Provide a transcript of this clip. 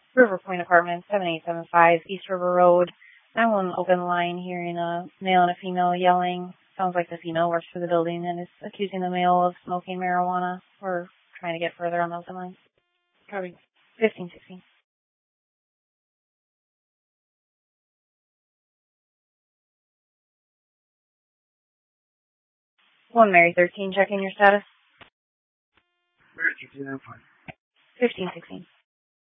River Point Apartments, 7875 East River Road. 911 open line, hearing a male and a female yelling. Sounds like the female works for the building and is accusing the male of smoking marijuana. We're trying to get further on those lines. Copy. 1516. 1 Mary 13, checking your status. Mary 13, I'm fine. 1516.